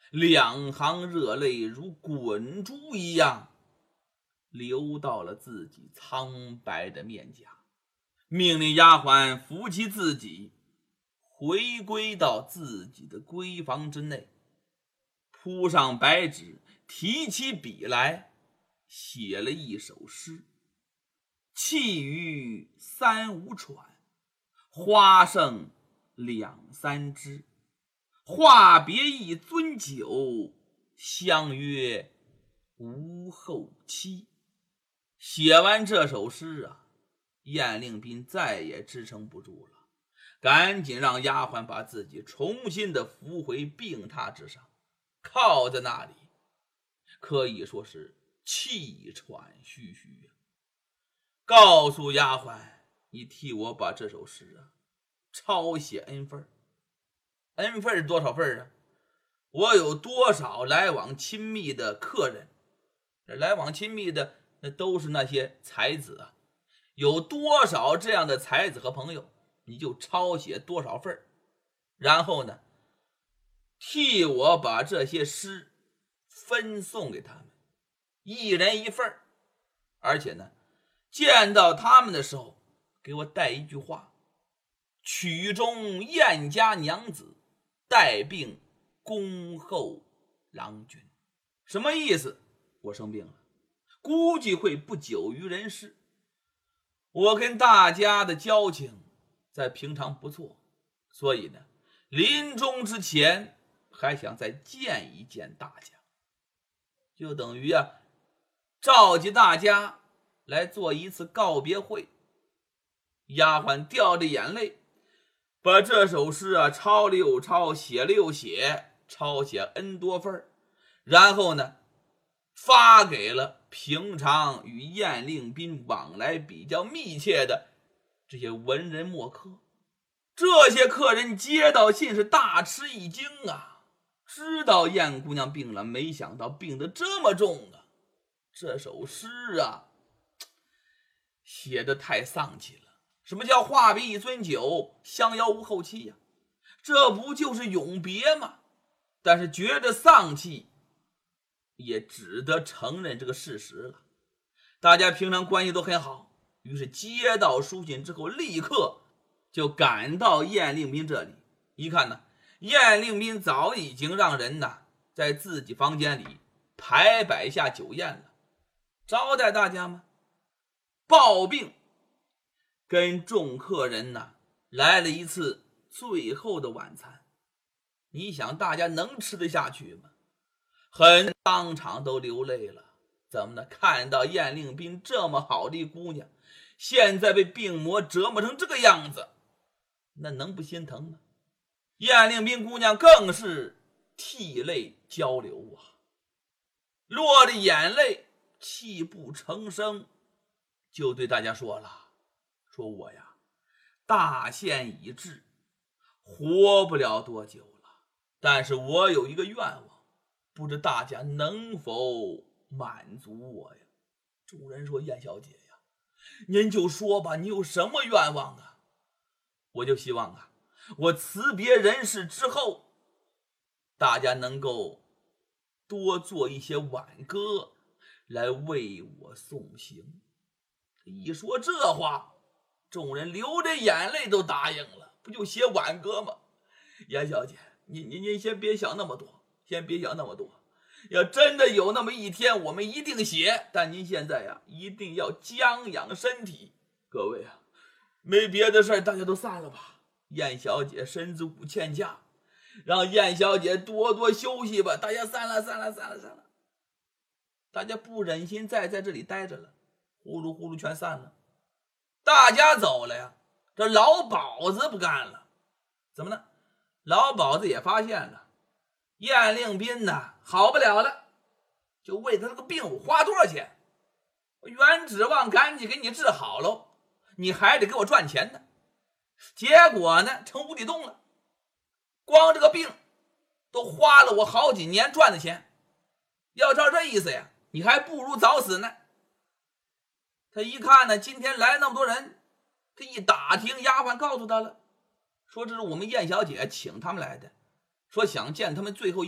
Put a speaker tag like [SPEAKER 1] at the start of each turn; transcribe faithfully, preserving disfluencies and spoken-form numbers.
[SPEAKER 1] 两行热泪如滚珠一样流到了自己苍白的面颊，命令丫鬟扶起自己，回归到自己的闺房之内，铺上白纸，提起笔来，写了一首诗：气于三五喘，花剩两三枝，话别一樽酒，相约无后期。写完这首诗啊，晏令宾再也支撑不住了，赶紧让丫鬟把自己重新的扶回病榻之上，靠在那里，可以说是气喘吁吁啊。告诉丫鬟，你替我把这首诗啊抄写 N 份。N 份是多少份啊？我有多少来往亲密的客人，来往亲密的那都是那些才子啊，有多少这样的才子和朋友，你就抄写多少份。然后呢，替我把这些诗分送给他们，一人一份。而且呢，见到他们的时候给我带一句话：曲中燕家娘子，带病恭候郎君。什么意思？我生病了，估计会不久于人世。我跟大家的交情在平常不错，所以呢，临终之前还想再见一见大家，就等于啊，召集大家来做一次告别会。丫鬟掉着眼泪，把这首诗啊抄了又抄，写了又写，抄写 N 多份，然后呢，发给了平常与晏令宾往来比较密切的这些文人墨客。这些客人接到信是大吃一惊啊，知道晏姑娘病了，没想到病得这么重啊。这首诗啊写得太丧气了。什么叫话别一樽酒，相邀无后期呀？这不就是永别吗？但是觉得丧气，也只得承认这个事实了。大家平常关系都很好，于是接到书信之后，立刻就赶到晏令宾这里。一看呢，晏令宾早已经让人呢在自己房间里排摆下酒宴了，招待大家吗？抱病跟众客人呢来了一次最后的晚餐。你想大家能吃得下去吗？很当场都流泪了。怎么呢？看到晏令宾这么好的一姑娘，现在被病魔折磨成这个样子，那能不心疼吗？晏令宾姑娘更是涕泪交流啊，落着眼泪，泣不成声，就对大家说了，说我呀大限已至，活不了多久了，但是我有一个愿望，不知大家能否满足我呀？众人说，晏小姐呀，您就说吧，你有什么愿望啊？我就希望啊，我辞别人世之后，大家能够多做一些挽歌来为我送行。一说这话，众人流着眼泪都答应了。不就写挽歌吗？晏小姐，您您您先别想那么多，先别想那么多。要真的有那么一天，我们一定写。但您现在呀，一定要将养身体。各位啊，没别的事，大家都散了吧。晏小姐身子骨欠佳，让晏小姐多多休息吧。大家散了，散了，散了，散了。大家不忍心再在这里待着了，呼噜呼噜全散了。大家走了呀，这老鸨子不干了。怎么呢？老鸨子也发现了晏令宾呢好不了了，就为他这个病我花多少钱？我原指望赶紧给你治好喽，你还得给我赚钱呢。结果呢，成无底洞了。光这个病都花了我好几年赚的钱，要照这意思呀，你还不如早死呢。他一看呢，今天来那么多人，他一打听，丫鬟告诉他了，说这是我们晏小姐请他们来的，说想见他们最后一